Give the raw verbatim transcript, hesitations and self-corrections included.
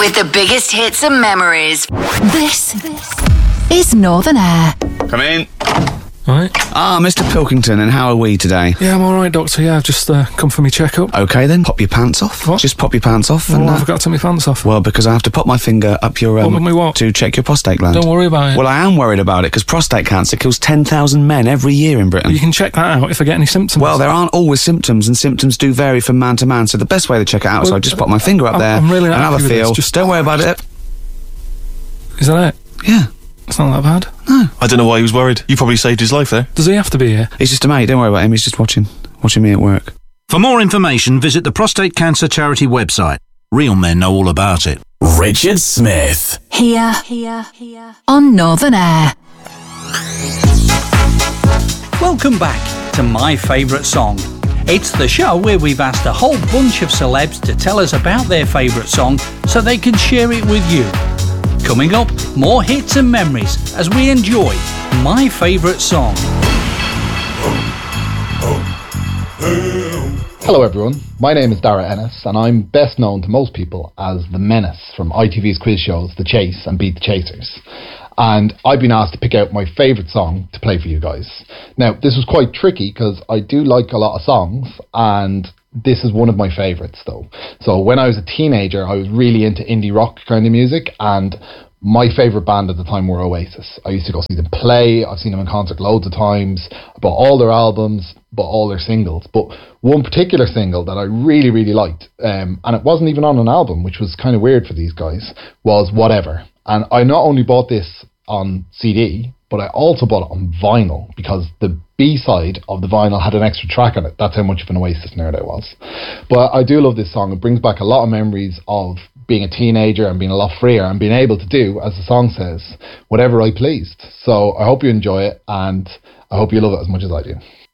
with the biggest hits and memories. This is Northern Air. Come in. All right. Ah, Mister Pilkington, and how are we today? Yeah, I'm all right, Doctor. Yeah, I've just uh, come for me checkup. Okay, then, pop your pants off. What? Just pop your pants off. Well, and, uh, I forgot to take my pants off. Well, because I have to pop my finger up your... Um, What, with me what? To check your prostate gland. Don't worry about it. Well, I am worried about it, because prostate cancer kills ten thousand men every year in Britain. You can check that out if I get any symptoms. Well, there aren't always symptoms, and symptoms do vary from man to man, so the best way to check it out is Well, I just pop my finger up I'm- there I'm really not and have a happy with feel. this. Just- Don't worry about it. Is that it? Yeah. It's not that bad. No. I don't know why he was worried. You probably saved his life there. Does he have to be here? He's just a mate, don't worry about him, he's just watching. Watching me at work. For more information, visit the Prostate Cancer Charity website. Real men know all about it. Richard Smith. Here, here, here. On Northern Air. Welcome back to My Favourite Song. It's the show where we've asked a whole bunch of celebs to tell us about their favourite song so they can share it with you. Coming up, more hits and memories as we enjoy My Favourite Song. Hello everyone, my name is Dara Ennis and I'm best known to most people as The Menace from I T V's quiz shows The Chase and Beat the Chasers. And I've been asked to pick out my favourite song to play for you guys. Now, this was quite tricky because I do like a lot of songs and this is one of my favourites though. So when I was a teenager, I was really into indie rock kind of music, and my favourite band at the time were Oasis. I used to go see them play, I've seen them in concert loads of times, I bought all their albums, bought all their singles. But one particular single that I really, really liked, um, and it wasn't even on an album, which was kind of weird for these guys, was Whatever. And I not only bought this on C D, but I also bought it on vinyl because the B-side of the vinyl had an extra track on it. That's how much of an Oasis nerd I was. But I do love this song. It brings back a lot of memories of being a teenager and being a lot freer and being able to do, as the song says, whatever I pleased. So I hope you enjoy it, and I hope you love it as much as I do.